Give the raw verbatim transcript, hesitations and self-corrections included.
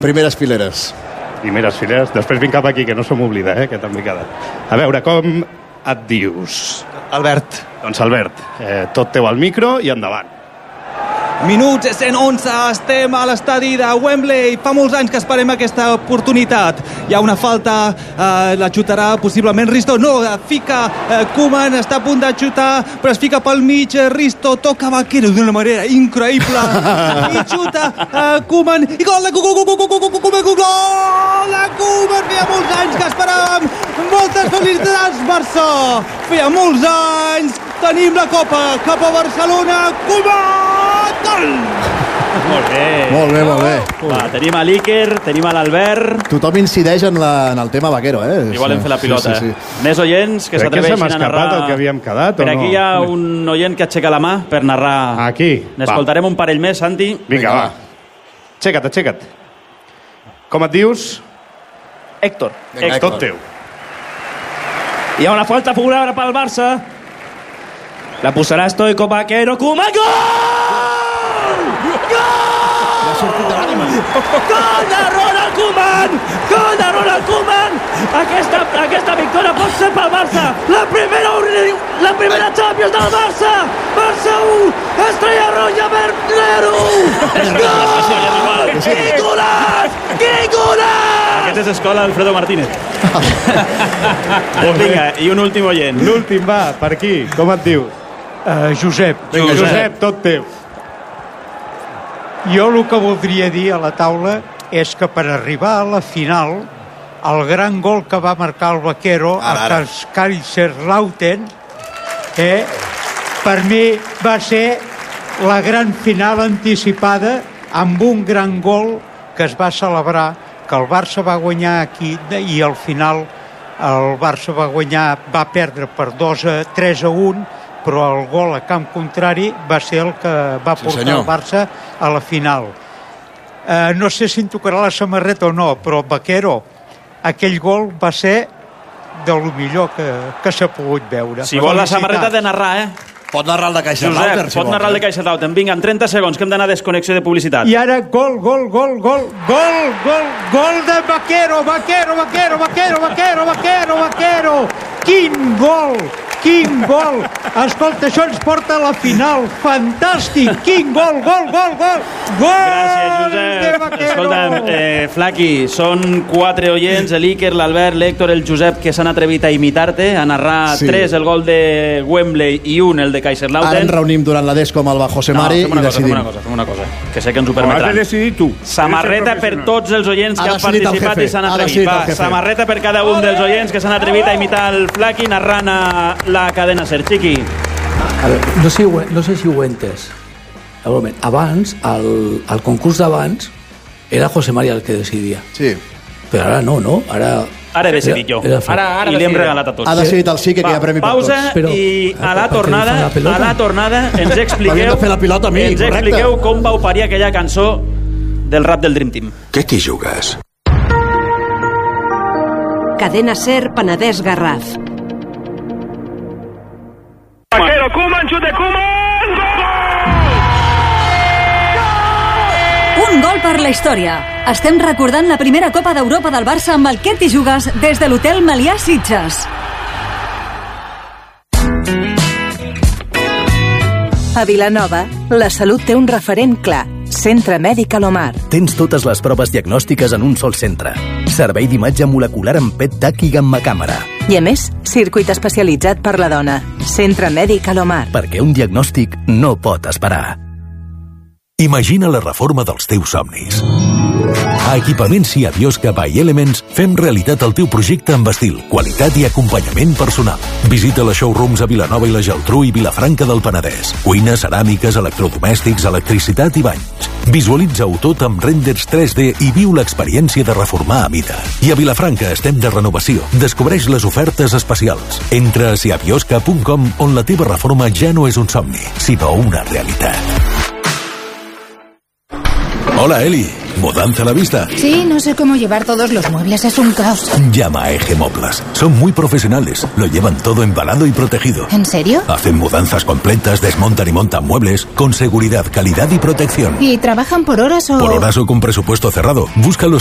Primeres fileres. Primeres fileres. Després vinc cap aquí, que no se m'oblida, eh, que també queda. A veure, com et dius? Albert. Doncs Albert, eh, tot teu al micro i endavant. Minuts cent onze, estem a l'estadi de Wembley. Fa molts anys que esperem aquesta oportunitat. Hi ha una falta, eh, la xutarà possiblement Risto. No, fica eh, Koeman, està a punt de xutar, però es fica pel mig. Risto toca Vaquero d'una manera increïble. I xuta eh, Koeman. I gol de Koeman, gol de Koeman. Feia molts anys que esperàvem. Moltes felicitats, Barça. Feia molts anys. Tenim la Copa cap a Barcelona. Koeman! Molt bé. Molt bé, molt bé. Va, tenim a l'Iker, tenim a l'Albert. Tothom incideix en, la, en el tema Vaquero, eh? Igual hem fet la pilota. Sí, sí, sí. Més oients que s'atreveixin a narrar. Crec que se m'ha escapat el que havíem quedat, per o no? aquí hi ha un oient que aixeca la mà per narrar. Aquí. N'escoltarem un parell més, Santi. Vinga, va. Aixeca't, aixeca't. Com et dius? Héctor. Vinga, Tot teu. Hi ha una falta favorable pel Barça. La posarà Stoico Vaquero. Koeman, gol! Gol de Ronald Koeman! Gol de Ronald Koeman! Aquesta, aquesta victòria pot ser pel Barça. La primera, la primera Champions del Barça. Barça u, Estrella Roja Berlero. Gol! Quin golaç! Quin golaç! Aquest és escola Alfredo Martínez. Vinga, i un últim oient. L'últim, va, per aquí. Com et dius? Uh, Josep. Vinga, Josep. Josep, tot teu. Jo el que voldria dir a la taula és que per arribar a la final, el gran gol que va marcar el Vaquero a Kaiserslautern, eh, per mi va ser la gran final anticipada amb un gran gol que es va celebrar, que el Barça va guanyar aquí i al final el Barça va guanyar, va perdre per dos a tres a un, però el gol a camp contrari va ser el que va portar sí, el Barça a la final. Eh, no sé si em tocarà la samarreta o no, però Vaquero, aquell gol va ser de lo millor que, que s'ha pogut veure. Si vol la samarreta de narrar, eh? Pot narrar el de Kaiserslautern. Josep, pot narrar el de Kaiserslautern. Vinga, en trenta segons, que hem d'anar a desconnexió de publicitat. I ara gol, gol, gol, gol, gol, gol, gol de Vaquero, Vaquero, Vaquero, Vaquero, Vaquero, Vaquero, Vaquero. Quin gol! Quin gol! Escolta, això ens porta a la final. Fantàstic! Quin gol, gol, gol, gol! Gol! Gràcies, Josep. Escolta'm, eh, Flaqui, són quatre oients, l'Iker, l'Albert, l'Héctor, el Josep, que s'han atrevit a imitar-te, a narrar sí. tres el gol de Wembley i un el de Kaiserslautern. Ara ens reunim durant la Descom amb el José Mari no, i decidim. Fem una cosa, fem una cosa, que sé que ens ho permetran. Has de decidir tu. Samarreta per tots els oients que han participat i s'han atrevit. Va, samarreta per cada un dels oients que s'han atrevit a imitar el Flaqui narrant a la cadena SER. Chiqui. A veure, no sé, no sé si ho he entès. Abans, el, el concurs d'abans, era José María el que decidia. Sí. Però ara no, no? Ara... Ara he decidit jo. Ara, ara I li hem regalat a tots. Ha decidit el sí que, que hi ha premi per tots. Pausa però, i a la tornada, a la tornada ens expliqueu, fer la pilota a mi, ens expliqueu com vau parir aquella cançó del rap del Dream Team. Què t'hi jugues? Cadena SER Penedès Garraf. Vaquero, Koeman, xut de Koeman! Un gol per la història. Estem recordant la primera Copa d'Europa del Barça amb el Què t'hi jugues des de l'Hotel Melià Sitges. A Vilanova, la salut té un referent clar. Centre Mèdic Alomar. Tens totes les proves diagnòstiques en un sol centre. Servei d'imatge molecular amb P E T, TAC i gammacàmera. I a més, circuit especialitzat per la dona. Centre Mèdic Alomar. Perquè un diagnòstic no pot esperar. Imagina la reforma dels teus somnis. A Equipaments Cia Biosca by Elements fem realitat el teu projecte amb estil, qualitat i acompanyament personal. Visita les showrooms a Vilanova i la Geltrú i Vilafranca del Penedès. Cuina, ceràmiques, electrodomèstics, electricitat i banys. Visualitza-ho tot amb renders tres D i viu l'experiència de reformar a mida. I a Vilafranca estem de renovació. Descobreix les ofertes especials. Entra a cia biosca punt com, on la teva reforma ja no és un somni, sinó una realitat. Hola, Eli. ¿Mudanza a la vista? Sí, no sé cómo llevar todos los muebles, es un caos. Llama a Egemoplas. Son muy profesionales. Lo llevan todo embalado y protegido. ¿En serio? Hacen mudanzas completas, desmontan y montan muebles con seguridad, calidad y protección. ¿Y trabajan por horas o...? Por horas o con presupuesto cerrado. Búscalos